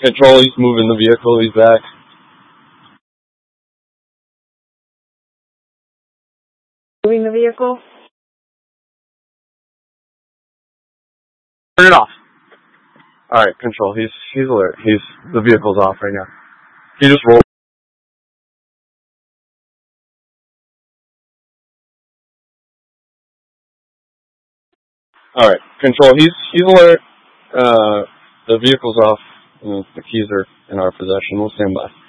Control, he's moving the vehicle, he's back. Moving the vehicle? Turn it off. Alright, Control, he's alert. The vehicle's off right now. He just rolled. Alright, Control, he's alert. The vehicle's off. The keys are in our possession. We'll stand by.